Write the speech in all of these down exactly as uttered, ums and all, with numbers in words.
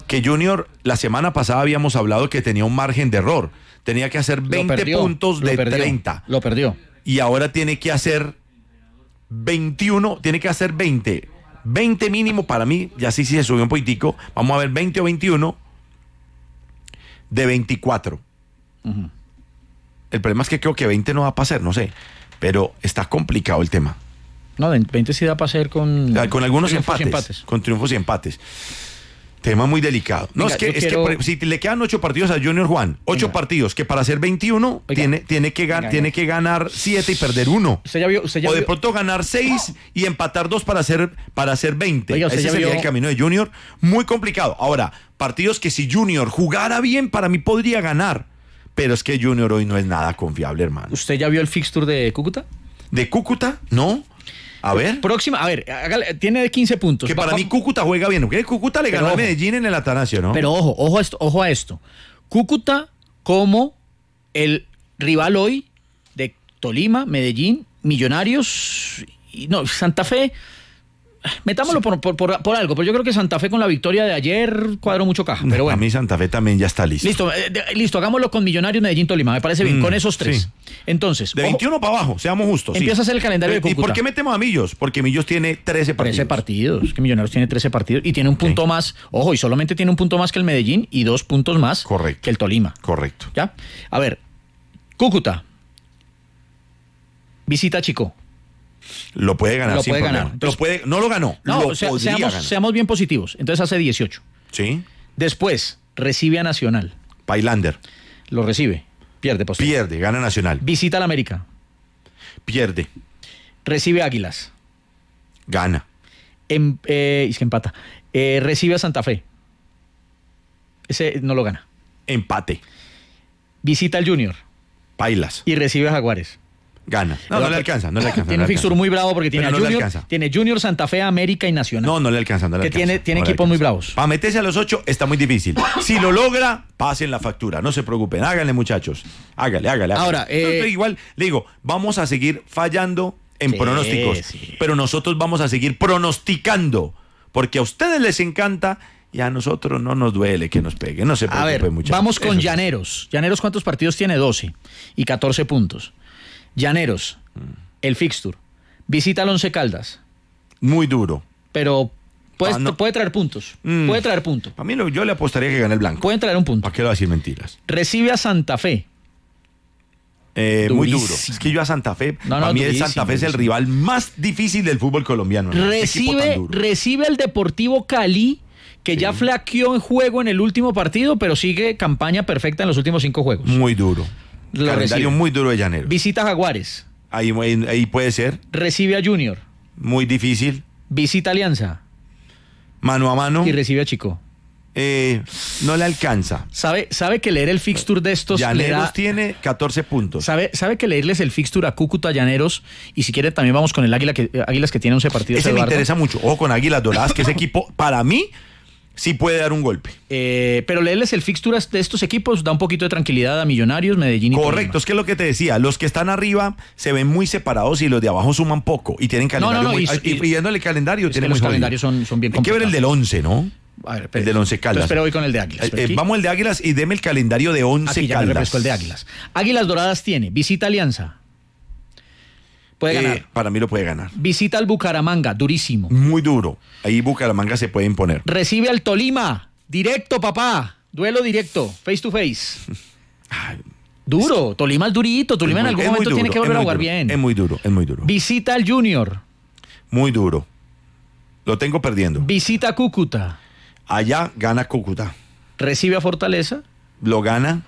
que Junior, la semana pasada habíamos hablado que tenía un margen de error. Tenía que hacer veinte perdió, puntos de perdió, treinta. Lo perdió. Y ahora tiene que hacer veintiuno, tiene que hacer veinte. veinte mínimo para mí, ya sí, sí se subió un poquitico. Vamos a ver, veinte o veintiuno de veinticuatro. Uh-huh. El problema es que creo que veinte no va a pasar, no sé. Pero está complicado el tema. No, veinte sí da para hacer con... Con algunos empates, empates. Con triunfos y empates. Tema muy delicado. No, Venga, es que, es quiero... que si le quedan ocho partidos a Junior Juan, ocho Venga. partidos, que para hacer veintiuno tiene, tiene, que, Venga, tiene que ganar siete y perder uno. Usted ya vio, usted ya o de vio... pronto ganar seis y empatar dos para hacer, para hacer veinte. Oiga, Ese sería vio... el camino de Junior. Muy complicado. Ahora, partidos que si Junior jugara bien, para mí podría ganar. Pero es que Junior hoy no es nada confiable, hermano. ¿Usted ya vio el fixture de Cúcuta? ¿De Cúcuta? No. A ver. Próxima, a ver, hágale, tiene quince puntos. Que para va, mí Cúcuta juega bien. ¿Okay? Cúcuta le ganó a Medellín en el Atanasio, ¿no? Pero ojo, ojo a esto, ojo a esto. Cúcuta como el rival hoy de Tolima, Medellín, Millonarios, y no, Santa Fe. Metámoslo sí. por, por, por, por algo, pero yo creo que Santa Fe con la victoria de ayer cuadró mucho caja. Pero bueno. A mí Santa Fe también ya está listo. Listo, eh, de, listo, hagámoslo con Millonarios, Medellín, Tolima, me parece bien, mm, con esos tres. Sí. Entonces, de veintiuno ojo, para abajo, seamos justos. Empieza sí. a hacer el calendario de Cúcuta. ¿Y por qué metemos a Millos? Porque Millos tiene trece partidos. trece partidos, que Millonarios tiene trece partidos y tiene un punto okay. más, ojo, y solamente tiene un punto más que el Medellín y dos puntos más Correcto. que el Tolima. Correcto. ¿Ya? A ver, Cúcuta, visita a Chico. Lo puede ganar lo sin puede problema. ganar. Entonces, lo puede, no lo ganó, no, lo o sea, podría seamos, ganar. Seamos bien positivos. Entonces hace dieciocho. Sí. Después recibe a Nacional. Pailander. Lo recibe. Pierde, postre. Pierde, gana Nacional. Visita al América. Pierde. Recibe a Águilas. Gana. Em, eh, es que empata. Eh, recibe a Santa Fe. Ese no lo gana. Empate. Visita al Junior. Pailas. Y recibe a Jaguares. Gana. No, no, no le alcanza, no le alcanza. Tiene no un fixture muy bravo porque tiene a no Junior, tiene Junior, Santa Fe, América y Nacional. No, no le alcanza, no le que alcanza. tiene, tiene no equipos muy bravos. Para meterse a los ocho está muy difícil. Si lo logra, pasen la factura, no se preocupen. Háganle, muchachos. Hágale, hágale. hágale. Ahora, eh... no, igual, le digo, vamos a seguir fallando en sí, pronósticos, sí. pero nosotros vamos a seguir pronosticando, porque a ustedes les encanta y a nosotros no nos duele que nos peguen. No se preocupen, a ver, muchachos. Vamos con Eso Llaneros. Es. Llaneros, ¿cuántos partidos tiene? doce y catorce puntos. Llaneros, mm. el fixture. Visita al Once Caldas. Muy duro. Pero puede, ah, no. puede traer puntos. Mm. Puede traer puntos. A mí lo, yo le apostaría que gane el blanco. Pueden traer un punto. ¿Para qué lo va a decir mentiras? Recibe a Santa Fe. Eh, muy duro. Es que yo a Santa Fe, no, no, para mí durísimo, Santa Fe es el rival más difícil del fútbol colombiano. ¿No? Recibe, recibe al Deportivo Cali, que sí. ya flaqueó en juego en el último partido, pero sigue campaña perfecta en los últimos cinco juegos. Muy duro. Lo Calendario recibe. muy duro de Llaneros. Visita a Jaguares. Ahí, ahí puede ser. Recibe a Junior. Muy difícil. Visita a Alianza. Mano a mano. Y recibe a Chico. Eh, no le alcanza. ¿Sabe, sabe que leer el fixture de estos Llaneros le da... tiene catorce puntos. ¿Sabe, sabe que leerles el fixture a Cúcuta, Llaneros, y si quiere también vamos con el Águila que, Águilas que tiene once partidos. Ese Eduardo. me interesa mucho. Ojo con Águilas Doradas, que ese equipo, para mí, sí puede dar un golpe. Eh, pero leerles el fixture de estos equipos da un poquito de tranquilidad a Millonarios, Medellín y Correcto, Tolima. Es que es lo que te decía, los que están arriba se ven muy separados y los de abajo suman poco y tienen calendario. No, no, no, muy, y, y, y viendo el calendario, tiene los calendarios son, son bien complicados. Hay que ver el del once, ¿no? A ver, el del once Caldas. Pero voy con el de Águilas. Eh, vamos al de Águilas y deme el calendario de once Aquí ya Caldas. me refresco el de Águilas. Águilas Doradas tiene, visita Alianza. Puede eh, ganar. Para mí lo puede ganar. Visita al Bucaramanga, durísimo. Muy duro. Ahí Bucaramanga se puede imponer. Recibe al Tolima, directo, papá. Duelo directo, face to face. Ay, duro, Tolima es durito. Tolima es en muy, algún momento duro, tiene que volver a jugar duro, bien. Es muy duro, es muy duro. Visita al Junior. Muy duro. Lo tengo perdiendo. Visita a Cúcuta. Allá gana Cúcuta. Recibe a Fortaleza. Lo gana.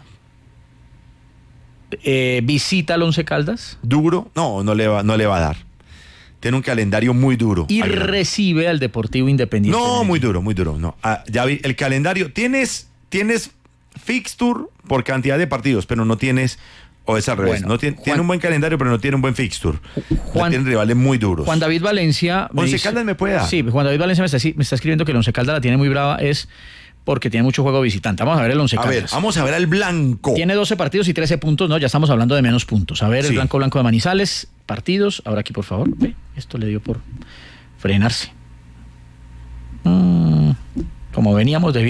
Eh, visita al Once Caldas. Duro. No, no le va, no le va a dar. Tiene un calendario muy duro. Y recibe al Deportivo Independiente. No, muy duro, muy duro. No. Ah, ya vi el calendario. Tienes, tienes fixture por cantidad de partidos, pero no tienes, o es al revés. Bueno, no tiene, Juan, tiene un buen calendario, pero no tiene un buen fixture. Juan, tiene rivales muy duros. Juan David Valencia. Once Caldas me puede dar. Sí, Juan David Valencia me está, me está escribiendo que el Once Caldas la tiene muy brava, es porque tiene mucho juego visitante. Vamos a ver el Once Caldas. A ver, vamos a ver al blanco. Tiene doce partidos y trece puntos, no, ya estamos hablando de menos puntos. A ver, sí. El blanco blanco de Manizales, partidos. Ahora aquí, por favor. Ve, esto le dio por frenarse. Mm, como veníamos de